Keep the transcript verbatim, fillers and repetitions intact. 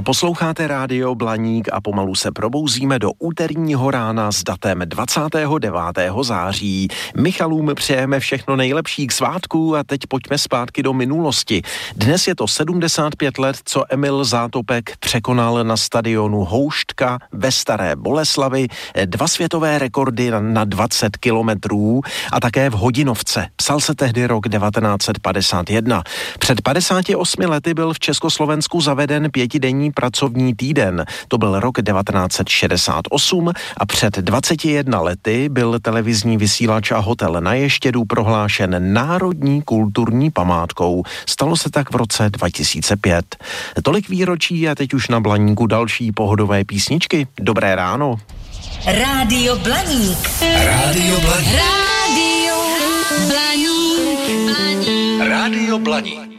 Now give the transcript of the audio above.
Posloucháte Rádio Blaník a pomalu se probouzíme do úterního rána s datem dvacátého devátého září. Michalům přejeme všechno nejlepší k svátku a teď pojďme zpátky do minulosti. Dnes je to sedmdesát pět let, co Emil Zátopek překonal na stadionu Houštka ve Staré Boleslavi dva světové rekordy na dvacet kilometrů a také v hodinovce. Psal se tehdy rok devatenáct set padesát jedna. Před padesáti osmi lety byl v Československu zaveden pětidenní pracovní týden. To byl rok devatenáct set šedesát osm a před dvaceti jedna lety byl televizní vysílač a hotel na Ještědu prohlášen národní kulturní památkou. Stalo se tak v roce dva tisíce pět. Tolik výročí a teď už na Blaníku další pohodové písničky. Dobré ráno. Rádio Blaník. Rádio Blaník. Rádio Blaník. Rádio Blaník.